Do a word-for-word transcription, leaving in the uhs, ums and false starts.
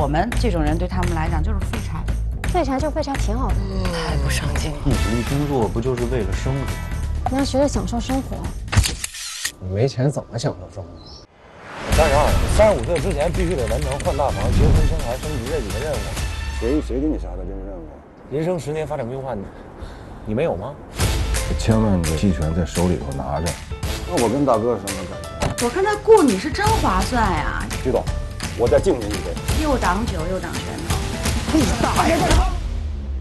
我们这种人对他们来讲就是废柴， 废柴就废柴挺好的， 太不上进了。 一直工作不就是为了生活？ 你要学着享受生活。 你没钱怎么享受生活？ 三十二，三十五岁之前必须得完成换大房、结婚、生孩、升级这几个任务。 谁谁给你下的这个任务？ 人生十年发展规划，你你没有吗？ 千万个期权在手里头拿着。那我跟大哥什么感觉？ 我看他雇你是真划算呀！ 徐总，我再敬您一杯。 又挡酒又挡拳头， 你大爷！